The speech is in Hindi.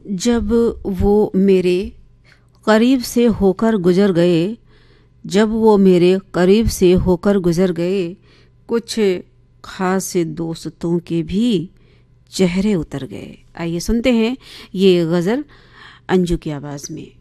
जब वो मेरे करीब से होकर गुजर गए, जब वो मेरे करीब से होकर गुजर गए, कुछ खास दोस्तों के भी चेहरे उतर गए। आइए सुनते हैं ये गज़ल अंजू की आवाज़ में।